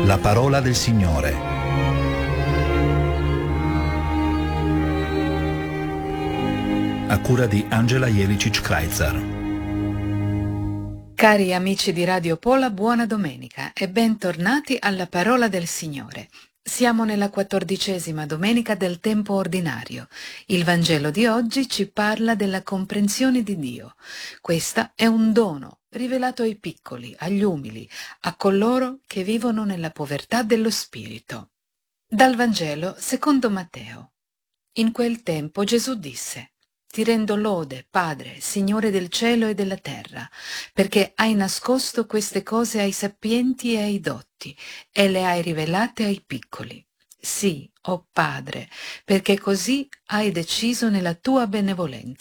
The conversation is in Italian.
La parola del Signore. A cura di Angela Jelicic-Kreitzer. Cari amici di Radio Pola, buona domenica e bentornati alla Parola del Signore. Siamo nella 14ª domenica del tempo ordinario. Il Vangelo di oggi ci parla della comprensione di Dio. Questa è un dono rivelato ai piccoli, agli umili, a coloro che vivono nella povertà dello spirito. Dal Vangelo secondo Matteo. In quel tempo Gesù disse: Ti rendo lode, Padre, Signore del cielo e della terra, perché hai nascosto queste cose ai sapienti e ai dotti e le hai rivelate ai piccoli. Sì, o Padre, perché così hai deciso nella tua benevolenza.